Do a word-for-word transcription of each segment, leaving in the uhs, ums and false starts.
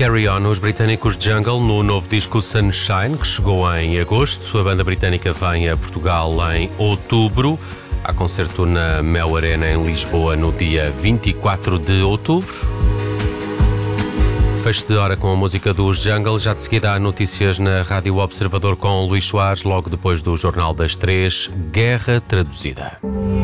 Carry On, os britânicos Jungle, no novo disco Sunshine, que chegou em agosto. A banda britânica vem a Portugal em outubro. Há concerto na Mel Arena em Lisboa no dia vinte e quatro de outubro. Fecho de hora com a música dos Jungle. Já de seguida há notícias na Rádio Observador com Luís Soares, logo depois do Jornal das Três, Guerra Traduzida.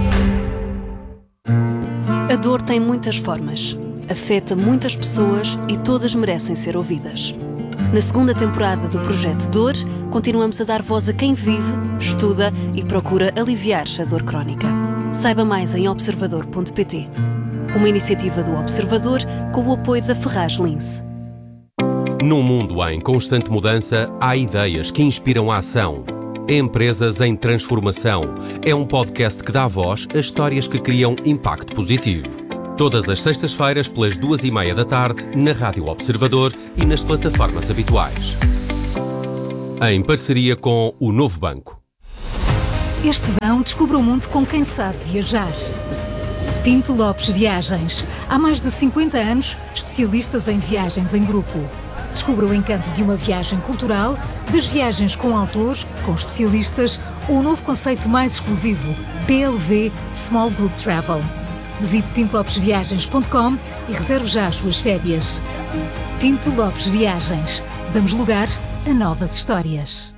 A dor tem muitas formas. Afeta muitas pessoas e todas merecem ser ouvidas. Na segunda temporada do Projeto Dor, continuamos a dar voz a quem vive, estuda e procura aliviar a dor crónica. Saiba mais em observador ponto pt. Uma iniciativa do Observador com o apoio da Ferraz Lince. Num mundo em constante mudança, há ideias que inspiram a ação. Empresas em Transformação é um podcast que dá voz a histórias que criam impacto positivo. Todas as sextas-feiras, pelas duas e meia da tarde, na Rádio Observador e nas plataformas habituais. Em parceria com o Novo Banco. Este verão, descubra o mundo com quem sabe viajar. Pinto Lopes Viagens. Há mais de cinquenta anos, especialistas em viagens em grupo. Descubra o encanto de uma viagem cultural, das viagens com autores, com especialistas, ou o novo conceito mais exclusivo, P L V Small Group Travel. Visite pinto lopes viagens ponto com e reserve já as suas férias. Pinto Lopes Viagens. Damos lugar a novas histórias.